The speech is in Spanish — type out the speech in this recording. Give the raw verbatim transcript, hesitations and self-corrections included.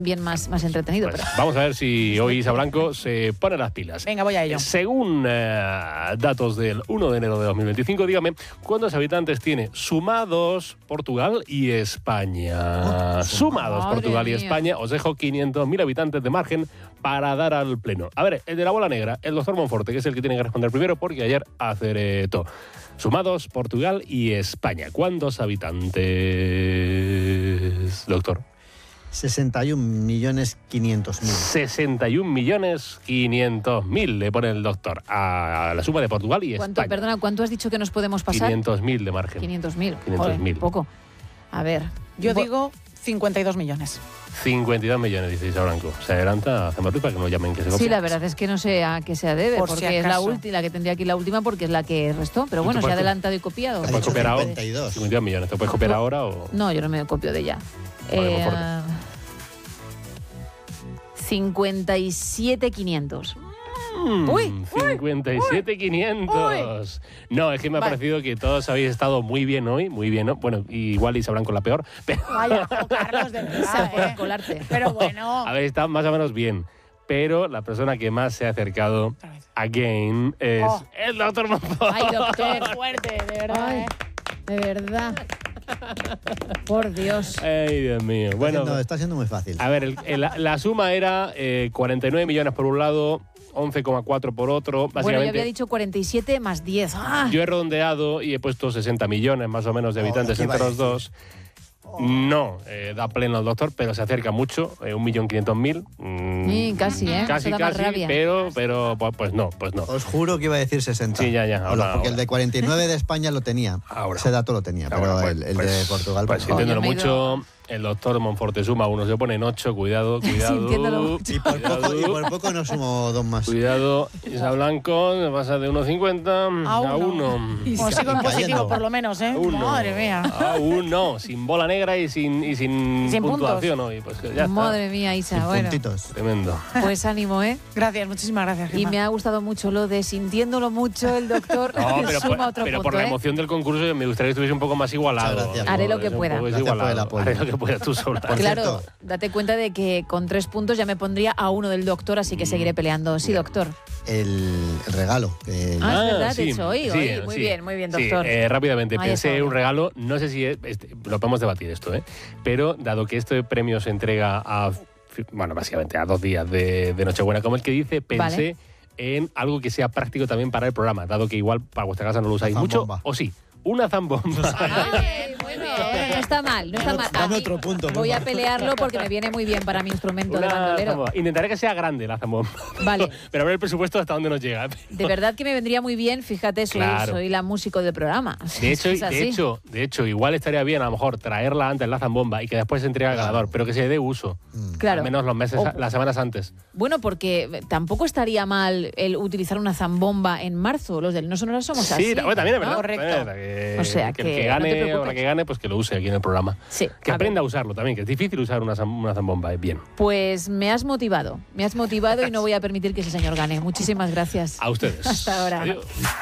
bien más, más entretenido. Pues pero... Vamos a ver si hoy Isa Blanco se pone las pilas. Venga, voy a ello. Según eh, datos del uno de enero de dos mil veinticinco, dígame, ¿cuántos habitantes tiene sumados Portugal y España? Oh, sumados madre Portugal y mía. España. Os dejo quinientos mil habitantes de margen para dar al pleno. A ver, el de la bola negra, el doctor Monforte, que es el que tiene que responder primero porque ayer acertó. Sumados Portugal y España. ¿Cuántos habitantes, doctor? sesenta y un millones quinientos mil. sesenta y un millones quinientos mil le pone el doctor a la suma de Portugal y ¿Cuánto, España. perdona, ¿cuánto has dicho que nos podemos pasar? quinientos mil de margen. quinientos mil. quinientos mil. Poco. A ver. Yo Bo- digo cincuenta y dos millones. cincuenta y dos millones, dice Isa Blanco. Se adelanta a Zamorri para que no llamen que se copia. Sí, la verdad es que no sé a qué se debe, Por si porque es la acaso. última, la que tendría aquí la última, porque es la que restó. Pero ¿Tú bueno, te se ha puedes- adelantado y copiado. ¿Te Ha puedes dicho copiar ahora? cincuenta y dos. cincuenta y dos millones. ¿Te puedes copiar ahora o...? No, yo no me copio de ya. Vale, Eh, Monforte. cincuenta y siete mil quinientos. Mm, Uy, uy, cincuenta y siete mil quinientos. No, es que me ha Vale. parecido que todos habéis estado muy bien hoy, muy bien, ¿no? Bueno, igual Isa Blanco la peor, pero Vaya, oh, Carlos, de Esa verdad, por ¿eh? colarte. Pero bueno. habéis estado más o menos bien. Pero la persona que más se ha acercado Otra vez. again es Oh. el doctor Monforte. Ay, Qué doctor. fuerte, de verdad, Ay, ¿eh? de verdad. Por Dios. Ay, Dios mío. Está Bueno, siendo- está siendo muy fácil. a ver, el- el- la, la suma era eh, cuarenta y nueve millones por un lado, once coma cuatro por otro. Bueno, yo Básicamente, había dicho cuarenta y siete más diez. ¡Ah! yo he redondeado y he puesto sesenta millones más o menos de Oh, habitantes ¿qué iba entre a los decir? dos. No, eh, da pleno al doctor, pero se acerca mucho, eh, un millón quinientos mil. Mm, Sí, casi, ¿eh? Casi, Eso da más casi, rabia. pero, pero pues, pues no, pues no. Os juro que iba a decir sesenta. Sí, ya, ya, ahora, Hola, porque ahora. el de cuarenta y nueve de España lo tenía. Ahora. Ese dato lo tenía, pero Ahora, pues, el, el pues, de Portugal... Pues pues no. sintiéndolo Yo me he ido- mucho, el doctor Monforte suma uno, se pone en ocho, cuidado, cuidado. Sintiéndolo mucho. Y por, poco, y Cuidado. por poco no sumo dos más. Cuidado, Isa Blanco, pasa de uno cincuenta a A uno. uno. Bueno, sigo en Cayendo. positivo, por lo menos, ¿eh? A uno. Madre mía. A uno, sin bola negra y sin, y sin, Sin puntuación hoy. Pues ya está. Madre mía, Isa. Sin Bueno, puntitos. Tremendo. pues ánimo, ¿eh? Gracias, muchísimas gracias, Y Gemma. me ha gustado mucho lo de sintiéndolo mucho el doctor. No, pero, suma por, otro pero punto, por la ¿eh? emoción del concurso me gustaría que estuviese un poco más igualado. Muchas gracias. Haré lo que Es un pueda. poco Gracias por el desigualado. apoyo. Haré lo que puedas tú sola. Por Claro, cierto- date cuenta de que con tres puntos ya me pondría a uno del doctor, así que seguiré peleando. Sí, doctor. El, el regalo. que- Ah, es verdad, sí, de hecho, hoy, sí, hoy. Muy sí. bien, muy bien, Sí, doctor. eh, rápidamente, Ahí pensé está. un regalo, no sé si es- este, lo podemos debatir esto, ¿eh? Pero dado que este premio se entrega a, bueno, básicamente a dos días de, de Nochebuena, como el que dice, pensé Vale. en algo que sea práctico también para el programa, dado que igual para vuestra casa no lo usáis Una mucho, zambomba. o sí, una zambomba. Ay, muy bien. No está mal, no está mal. A Dame mí otro punto, por voy a favor. pelearlo porque me viene muy bien para mi instrumento de Una bandolero. zambomba. Intentaré que sea grande la zambomba. Vale. Pero a ver el presupuesto hasta dónde nos llega. De verdad que me vendría muy bien, fíjate, soy, Claro. soy la músico del programa. De hecho, Es así. de hecho, de hecho, igual estaría bien a lo mejor traerla antes la zambomba y que después se entregue al ganador, pero que se dé uso. Mm. Claro. Al menos los meses, O- las semanas antes. Bueno, porque tampoco estaría mal el utilizar una zambomba en marzo. Los del No Sonora somos Sí, así. bueno, también es verdad. ¿no? Correcto. También es verdad que, O sea, que el que que no te gane o preocupes. la que gane, pues que lo use aquí en el programa. Sí, Que a aprenda ver. a usarlo también, que es difícil usar una, zam- una zambomba, es bien. Pues me has motivado, me has motivado y no voy a permitir que ese señor gane. Muchísimas gracias. A ustedes. Hasta ahora. Adiós.